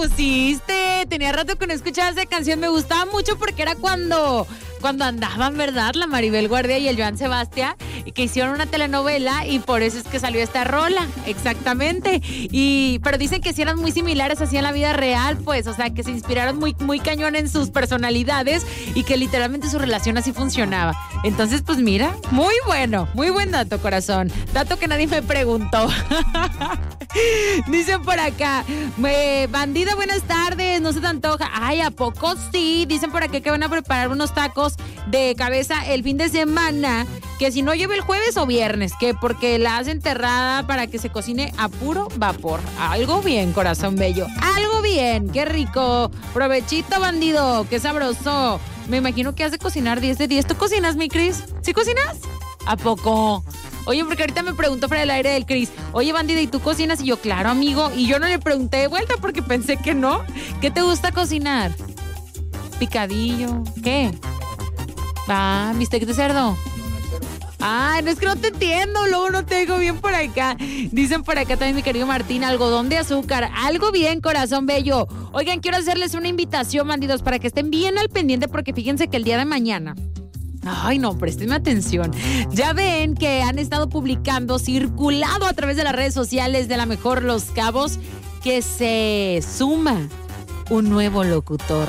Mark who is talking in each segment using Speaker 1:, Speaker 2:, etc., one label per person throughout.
Speaker 1: pusiste. Tenía rato que no escuchaba esa canción. Me gustaba mucho porque era cuando andaban, ¿verdad? La Maribel Guardia y el Joan Sebastián, y que hicieron una telenovela y por eso es que salió esta rola, exactamente. Pero dicen que sí eran muy similares así en la vida real, pues, o sea, que se inspiraron muy, muy cañón en sus personalidades y que literalmente su relación así funcionaba. Entonces, pues mira, muy bueno, muy buen dato, corazón. Dato que nadie me preguntó. Dicen por acá, bandida, buenas tardes, no se te antoja. Ay, ¿a poco sí? Dicen por acá que van a preparar unos tacos de cabeza el fin de semana, que si no lleva el jueves o viernes, que porque la hacen enterrada para que se cocine a puro vapor. Algo bien, corazón bello, algo bien, qué rico. Provechito, bandido, qué sabroso. Me imagino que has de cocinar 10 de 10. ¿Tú cocinas, mi Cris? ¿Sí cocinas? ¿A poco? Oye, porque ahorita me preguntó fuera del aire del Cris, oye, bandida, ¿y tú cocinas? Y yo, claro, amigo. Y yo no le pregunté de vuelta porque pensé que no. ¿Qué te gusta cocinar? Picadillo. ¿Qué? Bistec de cerdo. Ay, no, es que no te entiendo, luego no te digo bien por acá. Dicen por acá también, mi querido Martín, algodón de azúcar. Algo bien, corazón bello. Oigan, quiero hacerles una invitación, bandidos, para que estén bien al pendiente, porque fíjense que el día de mañana... Ay, no, préstenme atención. Ya ven que han estado publicando, circulado a través de las redes sociales de La Mejor Los Cabos, que se suma un nuevo locutor.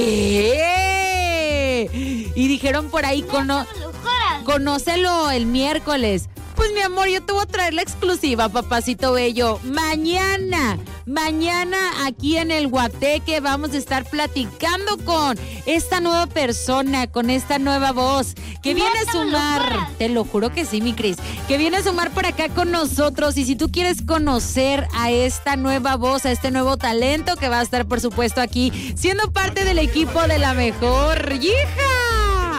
Speaker 1: ¿Qué? Y dijeron por ahí, conócelo el miércoles. Pues mi amor, yo te voy a traer la exclusiva, papacito bello. Mañana aquí en el Guateque vamos a estar platicando con esta nueva persona, con esta nueva voz que viene a sumar, te lo juro que sí, mi Cris, que viene a sumar por acá con nosotros. Y si tú quieres conocer a esta nueva voz, a este nuevo talento que va a estar, por supuesto, aquí siendo parte del equipo de La Mejor, ¡hija!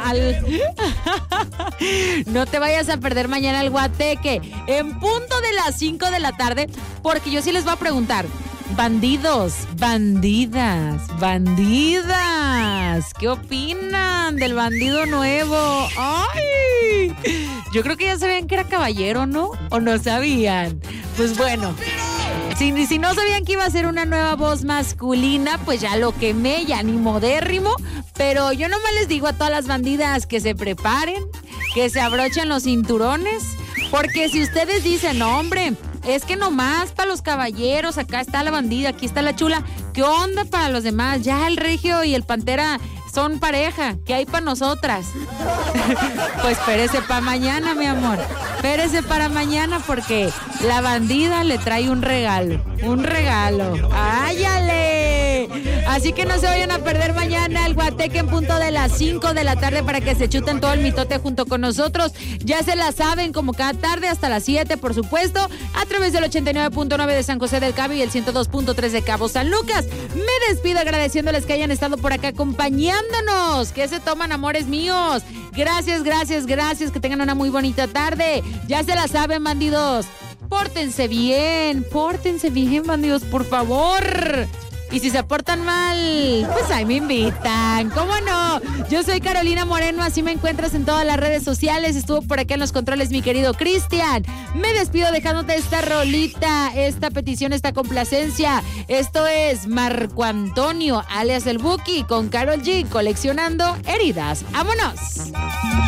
Speaker 1: No te vayas a perder mañana el Guateque en punto de las 5 de la tarde, porque yo sí les voy a preguntar, bandidos, bandidas, ¿qué opinan del bandido nuevo? ¡Ay! Yo creo que ya sabían que era caballero, ¿no? ¿O no sabían? Pues bueno, si no sabían que iba a ser una nueva voz masculina, pues ya lo quemé, ya ni modérrimo. Pero yo nomás les digo a todas las bandidas que se preparen, que se abrochen los cinturones, porque si ustedes dicen, no, hombre, es que nomás para los caballeros, acá está la bandida, aquí está la chula, ¿qué onda para los demás? Ya el Regio y el Pantera son pareja, ¿qué hay para nosotras? Pues espérese para mañana, mi amor. Espérese para mañana porque la bandida le trae un regalo. ¡Áyale! Así que no se vayan a perder mañana el Guateque en punto de las 5 de la tarde para que se chuten todo el mitote junto con nosotros. Ya se la saben, como cada tarde hasta las 7, por supuesto, a través del 89.9 de San José del Cabo y el 102.3 de Cabo San Lucas. Me despido agradeciéndoles que hayan estado por acá acompañándonos. Que se toman, amores míos. Gracias, que tengan una muy bonita tarde. Ya se la saben, bandidos. Pórtense bien, bandidos, por favor. Y si se portan mal, pues ahí me invitan. ¿Cómo no? Yo soy Carolina Moreno, así me encuentras en todas las redes sociales. Estuvo por acá en los controles mi querido Cristian. Me despido dejándote esta rolita, esta petición, esta complacencia. Esto es Marco Antonio, alias el Buki, con Karol G, coleccionando heridas. ¡Vámonos!